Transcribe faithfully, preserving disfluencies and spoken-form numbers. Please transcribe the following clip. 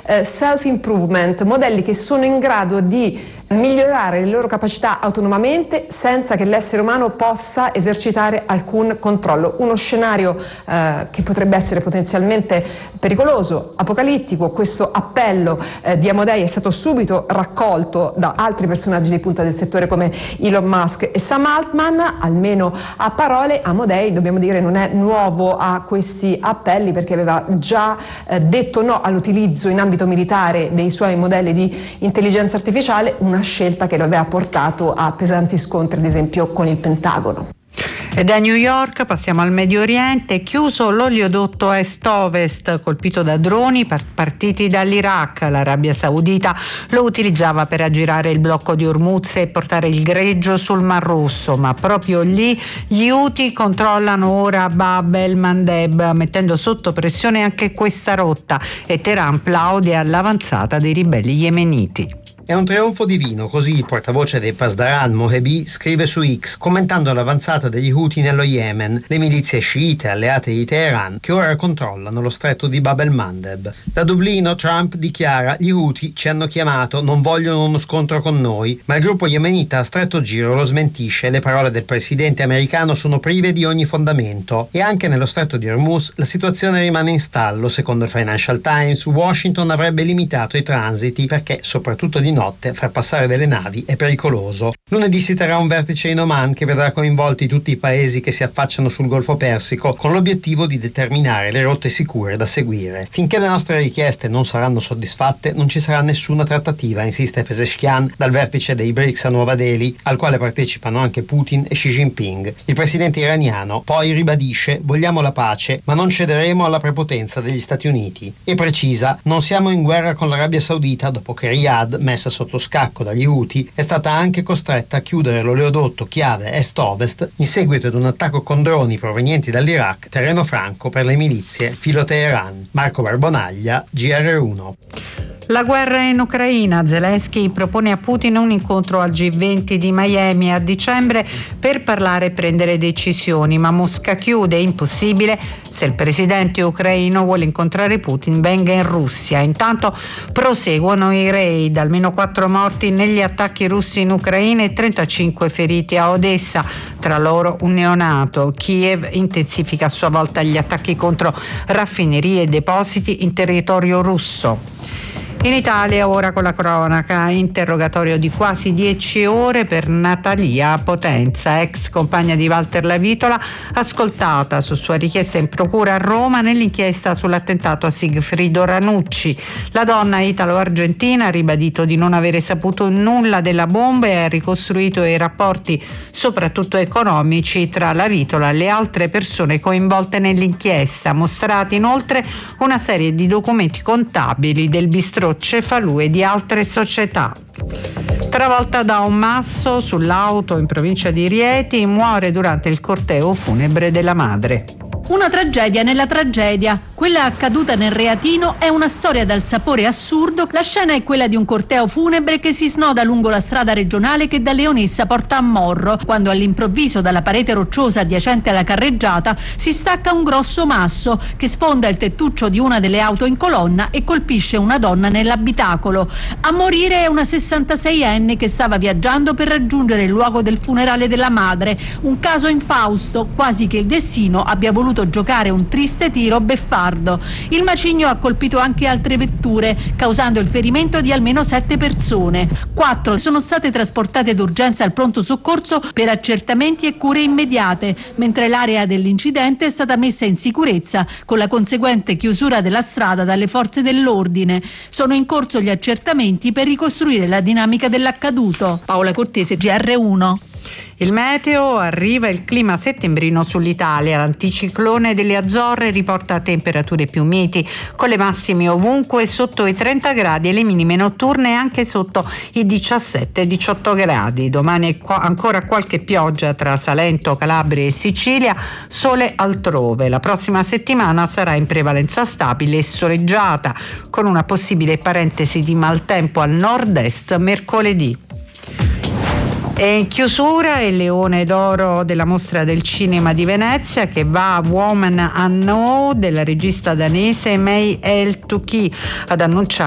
eh, self-improvement, modelli che sono in grado di migliorare le loro capacità autonomamente senza che l'essere umano possa esercitare alcun controllo. Uno scenario eh, che potrebbe essere potenzialmente pericoloso, apocalittico. Questo appello eh, di Amodei è stato subito raccolto da altri personaggi di punta del settore come Elon Musk e Sam Altman, almeno a parole. Amodei, dobbiamo dire, non è nuovo a questi appelli, perché aveva già eh, detto no all'utilizzo in ambito militare dei suoi modelli di intelligenza artificiale, una scelta che lo aveva portato a pesanti scontri, ad esempio, con il Pentagono. E da New York passiamo al Medio Oriente. Chiuso l'oleodotto est-ovest colpito da droni partiti dall'Iraq. L'Arabia Saudita lo utilizzava per aggirare il blocco di Hormuz e portare il greggio sul Mar Rosso, ma proprio lì gli Houthi controllano ora Bab el-Mandeb, mettendo sotto pressione anche questa rotta, e Teheran plaude all'avanzata dei ribelli yemeniti. È un trionfo divino, così il portavoce dei Pasdaran, Mohebi, scrive su X, commentando l'avanzata degli Houthi nello Yemen, le milizie sciite alleate di Teheran, che ora controllano lo stretto di Bab el-Mandeb. Da Dublino Trump dichiara: gli Houthi ci hanno chiamato, non vogliono uno scontro con noi, ma il gruppo yemenita a stretto giro lo smentisce. Le parole del presidente americano sono prive di ogni fondamento. E anche nello stretto di Hormuz la situazione rimane in stallo. Secondo il Financial Times, Washington avrebbe limitato i transiti perché, soprattutto di notte, far passare delle navi è pericoloso. Lunedì si terrà un vertice in Oman che vedrà coinvolti tutti i paesi che si affacciano sul Golfo Persico, con l'obiettivo di determinare le rotte sicure da seguire. Finché le nostre richieste non saranno soddisfatte, non ci sarà nessuna trattativa, insiste Pezeshkian dal vertice dei BRICS a Nuova Delhi, al quale partecipano anche Putin e Xi Jinping. Il presidente iraniano poi ribadisce: vogliamo la pace, ma non cederemo alla prepotenza degli Stati Uniti. E precisa: non siamo in guerra con l'Arabia Saudita dopo che Riyadh, messa sotto scacco dagli Houthi, è stata anche costretta a chiudere l'oleodotto chiave est-ovest in seguito ad un attacco con droni provenienti dall'Iraq, terreno franco per le milizie filo Teheran. Marco Barbonaglia, G R uno. La guerra in Ucraina. Zelensky propone a Putin un incontro al G venti di Miami a dicembre per parlare e prendere decisioni, ma Mosca chiude: è impossibile, se il presidente ucraino vuole incontrare Putin venga in Russia. Intanto proseguono i raid, almeno quattro morti negli attacchi russi in Ucraina e trentacinque feriti a Odessa, tra loro un neonato. Kiev intensifica a sua volta gli attacchi contro raffinerie e depositi in territorio russo. In Italia ora con la cronaca, interrogatorio di quasi dieci ore per Natalia Potenza, ex compagna di Walter Lavitola, ascoltata su sua richiesta in procura a Roma nell'inchiesta sull'attentato a Sigfrido Ranucci. La donna italo-argentina ha ribadito di non avere saputo nulla della bomba e ha ricostruito i rapporti, soprattutto economici, tra Lavitola e le altre persone coinvolte nell'inchiesta, mostrati inoltre una serie di documenti contabili del bistrò Cefalù e di altre società. Travolta da un masso sull'auto in provincia di Rieti, muore durante il corteo funebre della madre. Una tragedia nella tragedia. Quella accaduta nel Reatino è una storia dal sapore assurdo. La scena è quella di un corteo funebre che si snoda lungo la strada regionale che da Leonessa porta a Morro, quando all'improvviso dalla parete rocciosa adiacente alla carreggiata si stacca un grosso masso che sfonda il tettuccio di una delle auto in colonna e colpisce una donna nell'abitacolo. A morire è una sessantaseienne che stava viaggiando per raggiungere il luogo del funerale della madre. Un caso infausto, quasi che il destino abbia voluto giocare un triste tiro beffardo. Il macigno ha colpito anche altre vetture, causando il ferimento di almeno sette persone. Quattro sono state trasportate d'urgenza al pronto soccorso per accertamenti e cure immediate, mentre l'area dell'incidente è stata messa in sicurezza con la conseguente chiusura della strada dalle forze dell'ordine. Sono in corso gli accertamenti per ricostruire la dinamica dell'accaduto. Paola Cortese, G R uno. Il meteo, arriva il clima settembrino sull'Italia. L'anticiclone delle Azzorre riporta temperature più miti, con le massime ovunque sotto i trenta gradi e le minime notturne anche sotto i diciassette diciotto gradi. Domani qua- ancora qualche pioggia tra Salento, Calabria e Sicilia, sole altrove. La prossima settimana sarà in prevalenza stabile e soleggiata, con una possibile parentesi di maltempo al nord-est mercoledì. E in chiusura il Leone d'Oro della Mostra del Cinema di Venezia, che va a Woman I Know della regista danese May El Touki, ad annunciare